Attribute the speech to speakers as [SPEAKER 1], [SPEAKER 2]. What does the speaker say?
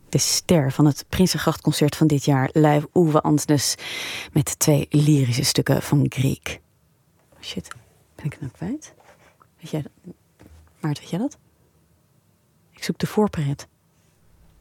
[SPEAKER 1] De ster van het Prinsengrachtconcert van dit jaar, Live Uwe Antnes, met 2 lyrische stukken van Grieg. Shit, ben ik het nou kwijt? Weet jij dat? Maarten, weet jij dat? Ik zoek de voorpret.